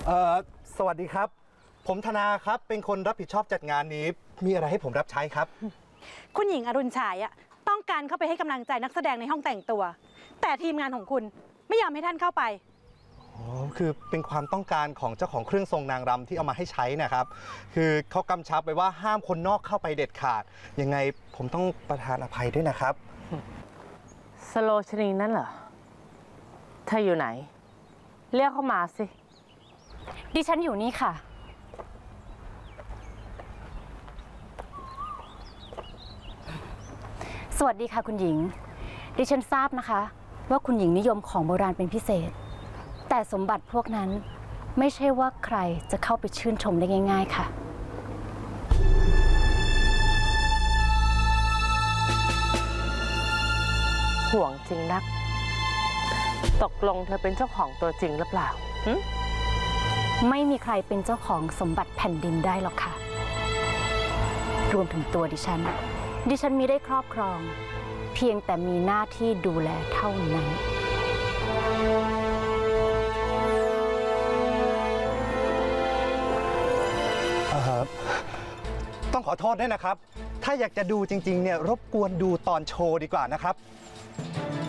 สวัสดีครับผมธนาครับเป็นคนรับผิดชอบจัดงานนี้มีอะไรให้ผมรับใช้ครับคุณหญิงอรุณฉายอะต้องการเข้าไปให้กำลังใจนักแสดงในห้องแต่งตัวแต่ทีมงานของคุณไม่ยอมให้ท่านเข้าไปอ๋อคือเป็นความต้องการของเจ้าของเครื่องทรงนางรำที่เอามาให้ใช้นะครับคือเขากำชับไว้ว่าห้ามคนนอกเข้าไปเด็ดขาดยังไงผมต้องประทานอภัยด้วยนะครับสโลชนีนั่นเหรอเธออยู่ไหนเรียกเข้ามาสิดิฉันอยู่นี่ค่ะสวัสดีค่ะคุณหญิงดิฉันทราบนะคะว่าคุณหญิงนิยมของโบราณเป็นพิเศษแต่สมบัติพวกนั้นไม่ใช่ว่าใครจะเข้าไปชื่นชมได้ง่ายๆค่ะห่วงจริงนักตกลงเธอเป็นเจ้าของตัวจริงหรือเปล่าไม่มีใครเป็นเจ้าของสมบัติแผ่นดินได้หรอกค่ะรวมถึงตัวดิฉันมิได้ครอบครองเพียงแต่มีหน้าที่ดูแลเท่านั้นต้องขอโทษด้วยนะครับถ้าอยากจะดูจริงๆเนี่ยรบกวนดูตอนโชว์ดีกว่านะครับ